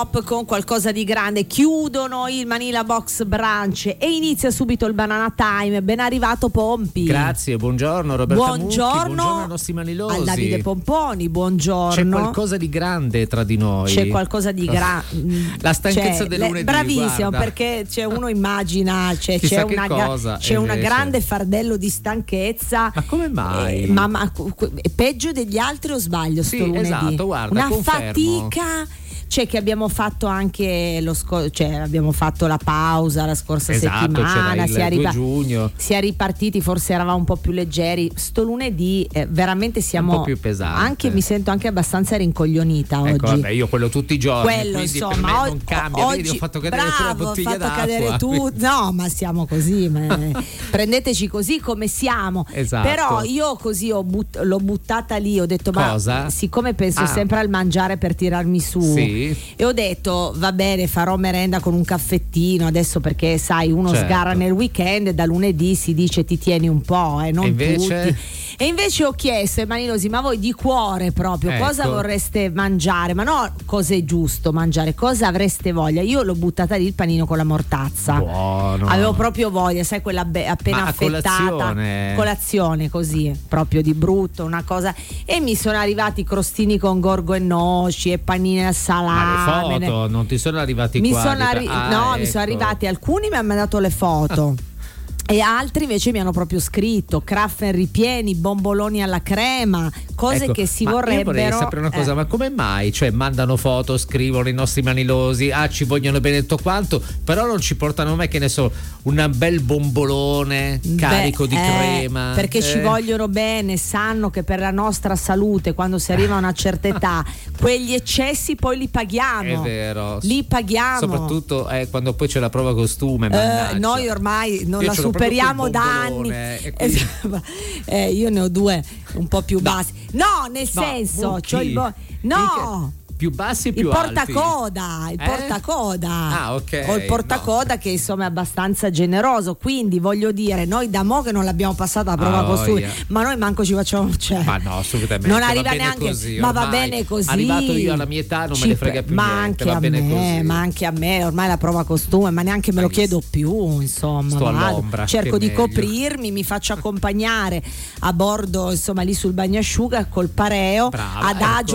con qualcosa di grande. Chiudono il Manila Box Brunch e inizia subito il Banana Time. Ben arrivato Pompi. Grazie, buongiorno Roberta buongiorno, Mucchi, buongiorno ai nostri manilosi. Al Davide Pomponi, buongiorno. C'è qualcosa di grande tra di noi. C'è qualcosa di grande. La stanchezza del lunedì. Bravissimo, guarda. Perché uno immagina c'è una grande fardello di stanchezza. Ma come mai? Ma peggio degli altri o sbaglio sto lunedì? Esatto, guarda, una confermo. Fatica. Cioè che abbiamo fatto anche abbiamo fatto la pausa la scorsa settimana, c'era il 2 giugno. Si è ripartiti, forse eravamo un po' più leggeri. Sto lunedì veramente siamo un po' più pesante. Anche mi sento anche abbastanza rincoglionita oggi. Vabbè, io quello tutti i giorni. Quello insomma, per me non cambia. oggi, vedi, ho fatto cadere la bottiglia d'acqua. Cadere tu. No, ma siamo così. Prendeteci così come siamo. Esatto. Però io così l'ho buttata lì, ho detto cosa? Ma siccome penso sempre al mangiare per tirarmi su. Sì. E ho detto va bene, farò merenda con un caffettino adesso, perché sai uno sgarra nel weekend e da lunedì si dice ti tieni un po', non tutti. E invece ho chiesto ai manilosi, ma voi di cuore proprio cosa vorreste mangiare? Ma no, cosa è giusto mangiare, cosa avreste voglia? Io l'ho buttata lì il panino con la mortazza. Buono. Avevo proprio voglia, sai, quella appena affettata, colazione così, proprio di brutto, una cosa. E mi sono arrivati crostini con gorgo e noci e panini al salame. Ma le foto non ti sono arrivati qua? Mi sono arrivati, alcuni mi hanno mandato le foto. E altri invece mi hanno proprio scritto Kraffen ripieni, bomboloni alla crema, cose che si vorrebbero. Io vorrei sapere una cosa, ma come mai? Cioè mandano foto, scrivono i nostri manilosi, ci vogliono bene tutto quanto, però non ci portano mai, che ne so, un bel bombolone carico di crema. Perché ci vogliono bene, sanno che per la nostra salute, quando si arriva a una certa età, quegli eccessi poi li paghiamo. È vero. Li paghiamo. Soprattutto quando poi c'è la prova costume. Noi ormai non la superiamo da anni. Quindi... io ne ho due un po' più bassi. No, nel senso, più bassi e più il portacoda, alti. Il portacoda. Ok. Ho il portacoda che insomma è abbastanza generoso, quindi voglio dire, noi da mo' che non l'abbiamo passata la prova costume, ma noi manco ci facciamo, ma no, assolutamente. Non arriva neanche così, ma va bene così. Arrivato io alla mia età non me ne frega più niente, va bene così. Ma anche a me, ormai la prova costume, ma neanche me lo chiedo più, insomma. Sto all'ombra, cerco di coprirmi, mi faccio accompagnare a bordo, insomma, lì sul bagnasciuga col pareo. Brava, adagio